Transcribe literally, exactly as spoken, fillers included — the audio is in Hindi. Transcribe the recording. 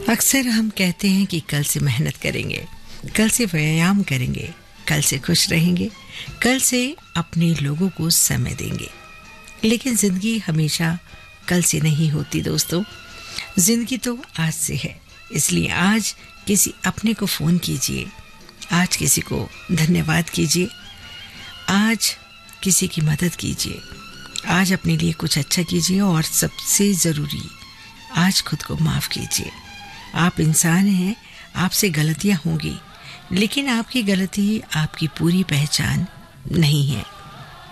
अक्सर हम कहते हैं कि कल से मेहनत करेंगे, कल से व्यायाम करेंगे, कल से खुश रहेंगे, कल से अपने लोगों को समय देंगे। लेकिन जिंदगी हमेशा कल से नहीं होती दोस्तों, जिंदगी तो आज से है। इसलिए आज किसी अपने को फोन कीजिए, आज किसी को धन्यवाद कीजिए, आज किसी की मदद कीजिए, आज अपने लिए कुछ अच्छा कीजिए और सबसे ज़रूरी आज खुद को माफ़ कीजिए। आप इंसान हैं, आपसे गलतियां होंगी, लेकिन आपकी गलती आपकी पूरी पहचान नहीं है।